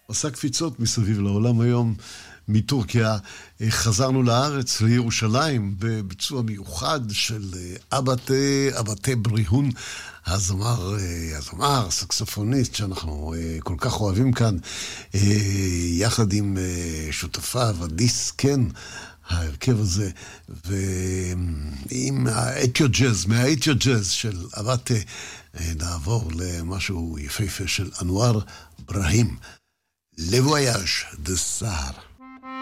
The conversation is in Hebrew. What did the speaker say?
עושה קפיצות מסביב לעולם היום. מטורקיה חזרנו לארץ, לירושלים, בביצוע מיוחד של אבטה בריהון, הזמר, סקסופוניסט שאנחנו כל כך אוהבים כאן, יחד עם שותפיו, אדיס קן, ההרכב הזה, ועם האתיו ג'אז, מהאתיו ג'אז של אבטה, נעבור למשהו יפהפה של אנואר ברהים. Le voyage de Sahar.